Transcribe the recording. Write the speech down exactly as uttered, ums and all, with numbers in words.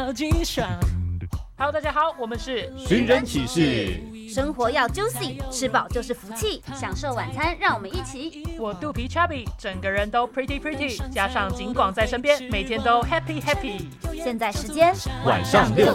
超级爽。Hello， 大家好，我们是寻人启事。 生活要 juicy， 吃饱就是福气。享受晚餐，让我们一起。 我肚皮 chubby， 整个人都 pretty pretty， 加上景广在身边，每天都 happy happy。 现在时间晚上六